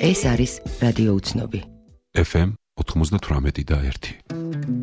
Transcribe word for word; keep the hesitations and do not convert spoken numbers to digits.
ეს არის რადიო უცნობი. ეფ ემ ოთხმოცდათვრამეტი და ერთი.